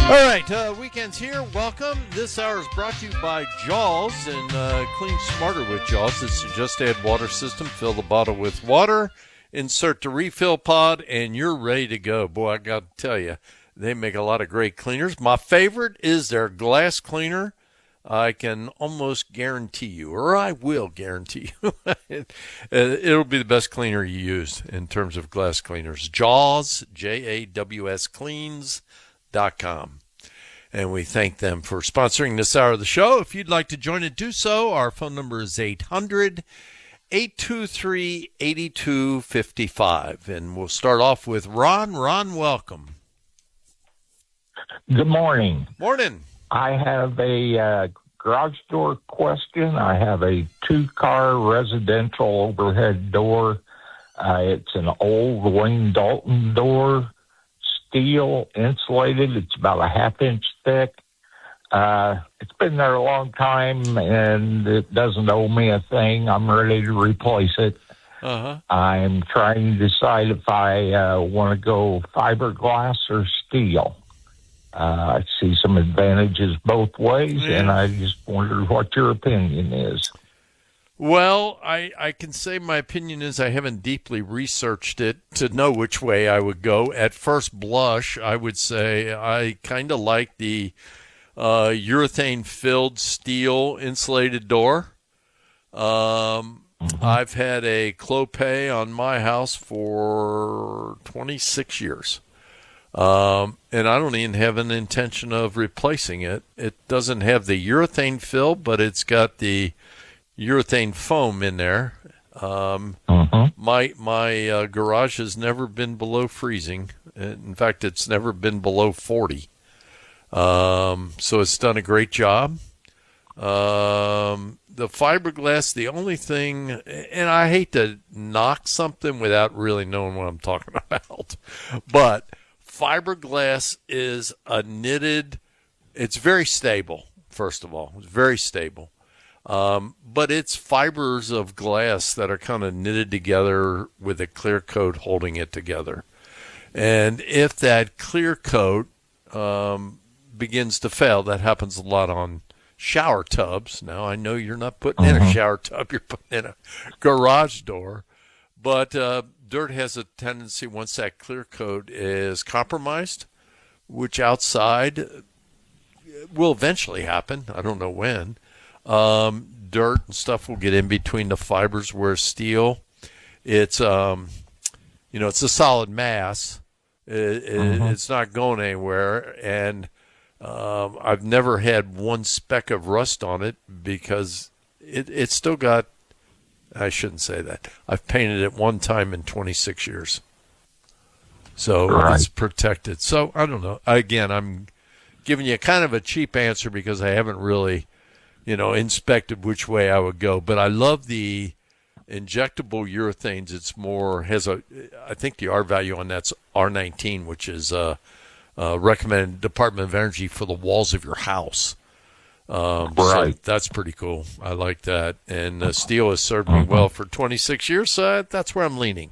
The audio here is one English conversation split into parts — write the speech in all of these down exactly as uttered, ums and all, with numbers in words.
All right, uh, weekend's here. Welcome. This hour is brought to you by Jaws, and uh, clean smarter with Jaws. It's a just add water system. Fill the bottle with water, insert the refill pod, and you're ready to go. Boy, I got to tell you, they make a lot of great cleaners. My favorite is their glass cleaner. I can almost guarantee you, or I will guarantee you, it, it'll be the best cleaner you use in terms of glass cleaners. Jaws, J A W S Cleans dot com. And we thank them for sponsoring this hour of the show. If you'd like to join it, do so. Our phone number is eight hundred, eight two three, eight two five five. And we'll start off with Ron. Ron, welcome. Good morning. Morning. I have a uh, garage door question. I have a two-car residential overhead door. Uh, it's an old Wayne Dalton door, steel, insulated. It's about a half inch thick. Uh, it's been there a long time, and it doesn't owe me a thing. I'm ready to replace it. Uh-huh. I'm trying to decide if I uh, want to go fiberglass or steel. Uh, I see some advantages both ways, yeah. and I just wondered what your opinion is. Well, I, I can say my opinion is I haven't deeply researched it to know which way I would go. At first blush, I would say I kind of like the uh, urethane-filled steel insulated door. Um, mm-hmm. I've had a Clopay on my house for twenty-six years. Um, and I don't even have an intention of replacing it. It doesn't have the urethane fill, but it's got the urethane foam in there. Um, uh-huh. My my uh, garage has never been below freezing. In fact, it's never been below forty. Um, so it's done a great job. Um, the fiberglass, the only thing, and I hate to knock something without really knowing what I'm talking about, but fiberglass is a knitted, it's very stable, first of all. It's very stable. Um, but it's fibers of glass that are kind of knitted together with a clear coat holding it together. And if that clear coat um, begins to fail, that happens a lot on shower tubs. Now, I know you're not putting uh-huh. in a shower tub, you're putting in a garage door. But uh, dirt has a tendency, once that clear coat is compromised, which outside will eventually happen. I don't know when. Um, dirt and stuff will get in between the fibers, where steel, it's, um, you know, it's a solid mass. It, it, uh-huh. It's not going anywhere. And um, I've never had one speck of rust on it because it, it's still got, I shouldn't say that. I've painted it one time in twenty-six years. So right. It's protected. So I don't know. Again, I'm giving you kind of a cheap answer because I haven't really, you know, inspected which way I would go. But I love the injectable urethanes. It's more, has a, I think the R value on that's R nineteen, which is uh, uh, recommended Department of Energy for the walls of your house. Um, right. So that's pretty cool. I like that. And uh, steel has served me well for twenty-six years, so that's where I'm leaning.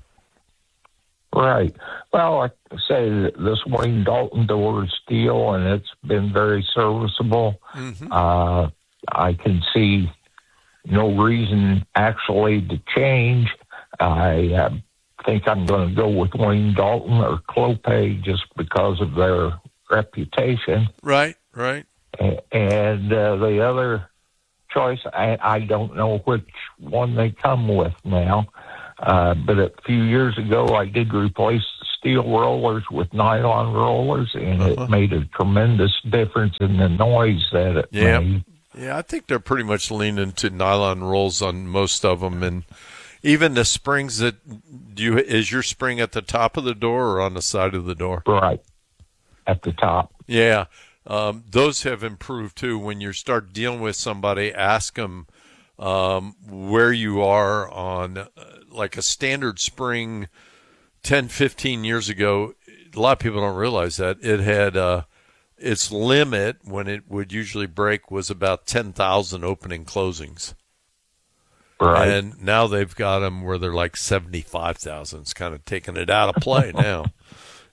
Right. Well, like I say, this Wayne Dalton door is steel, and it's been very serviceable. Mm-hmm. Uh, I can see no reason actually to change. I uh, think I'm going to go with Wayne Dalton or Clopay just because of their reputation. Right, right. And uh, the other choice, I, I don't know which one they come with now, uh, but a few years ago I did replace steel rollers with nylon rollers, and uh-huh. it made a tremendous difference in the noise that it yeah. made. Yeah, I think they're pretty much leaning to nylon rolls on most of them, and even the springs that do you is your spring at the top of the door or on the side of the door? Right, at the top. Yeah. Um, those have improved too. When you start dealing with somebody, ask them um, where you are on, uh, like a standard spring ten, fifteen years ago. A lot of people don't realize that it had uh, its limit when it would usually break was about ten thousand opening closings. Right. And now they've got them where they're like seventy-five thousand. It's kind of taking it out of play now.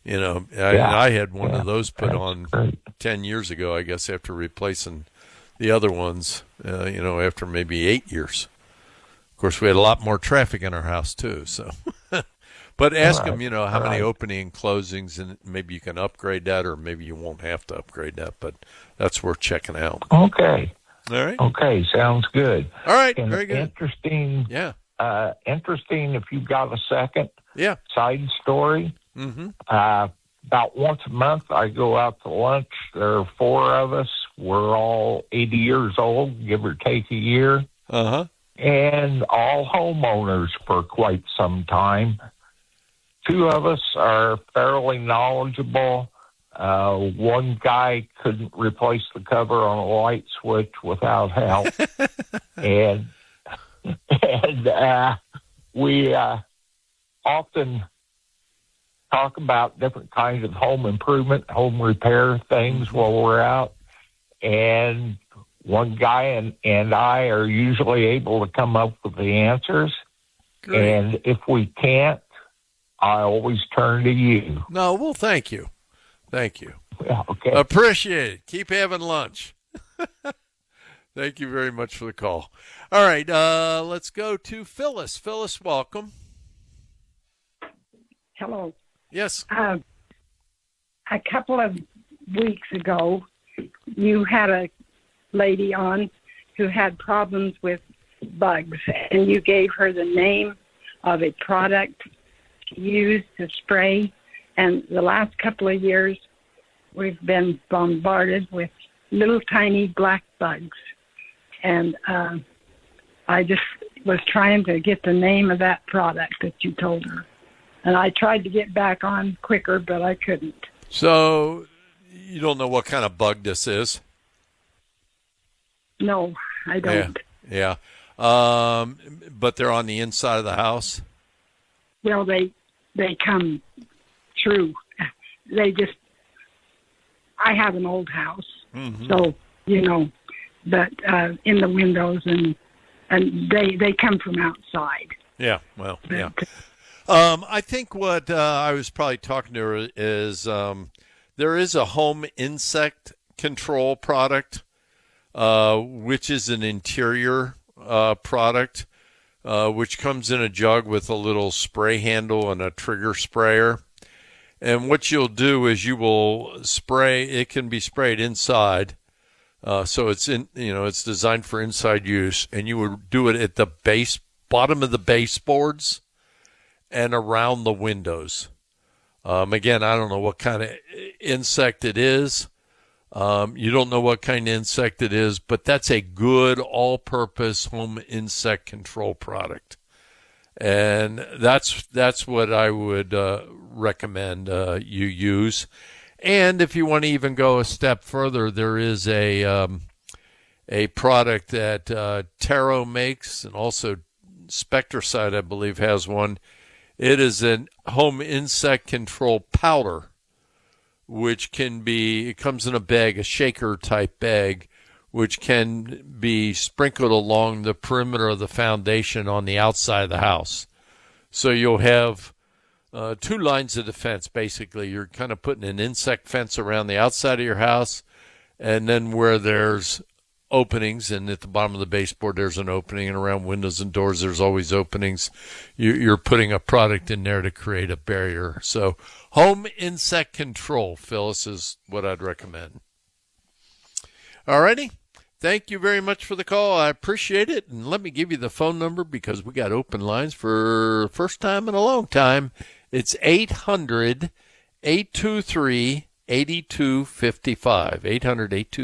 You know, I, Yeah. I had one Yeah. of those put That's on great. ten years ago, I guess, after replacing the other ones, uh, you know, after maybe eight years. Of course, we had a lot more traffic in our house, too. So, but ask All right. them, you know, how All many right. opening and closings, and maybe you can upgrade that, or maybe you won't have to upgrade that, but that's worth checking out. Okay. All right. Okay. Sounds good. All right. And Very good. interesting. Yeah. Uh, interesting. If you've got a second Yeah. side story. Mm-hmm. Uh, about once a month, I go out to lunch. There are four of us. We're all eighty years old, give or take a year, Uh-huh. and all homeowners for quite some time. Two of us are fairly knowledgeable. Uh, one guy couldn't replace the cover on a light switch without help. and and uh, we uh, often talk about different kinds of home improvement, home repair things while we're out. And one guy and, and I are usually able to come up with the answers. Great. And if we can't, I always turn to you. No, well, thank you. Thank you. Yeah, okay. Appreciate it. Keep having lunch. Thank you very much for the call. All right, uh, let's go to Phyllis. Phyllis, welcome. Hello. Yes. Uh, a couple of weeks ago, you had a lady on who had problems with bugs, and you gave her the name of a product to use to spray. And the last couple of years, we've been bombarded with little tiny black bugs. And uh, I just was trying to get the name of that product that you told her. And I tried to get back on quicker, but I couldn't. So you don't know what kind of bug this is? No, I don't. Yeah. Yeah. Um, but they're on the inside of the house? Well, they they come through. They just, I have an old house, Mm-hmm. so, you know, but uh, in the windows, and and they, they come from outside. Yeah, well, But, yeah. Um, I think what uh, I was probably talking to her is um, there is a home insect control product, uh, which is an interior uh, product, uh, which comes in a jug with a little spray handle and a trigger sprayer. And what you'll do is you will spray. It can be sprayed inside, uh, so it's in. You know, it's designed for inside use, and you would do it at the base, bottom of the baseboards, and around the windows. Um, again, I don't know what kind of insect it is. Um, you don't know what kind of insect it is, but that's a good all-purpose home insect control product. And that's that's what I would uh, recommend uh, you use. And if you want to even go a step further, there is a um, a product that uh, Taro makes, and also Spectracide, I believe, has one. It is a home insect control powder, which can be, it comes in a bag, a shaker type bag, which can be sprinkled along the perimeter of the foundation on the outside of the house. So you'll have uh, two lines of defense, basically. You're kind of putting an insect fence around the outside of your house, and then where there's openings, and at the bottom of the baseboard there's an opening, and around windows and doors there's always openings. You, you're putting a product in there to create a barrier. So home insect control, Phyllis, is what I'd recommend. All righty. Thank you very much for the call. I appreciate it. And let me give you the phone number because we got open lines for the first time in a long time. It's eight hundred, eight two three, eight two five five. eight hundred, eight two three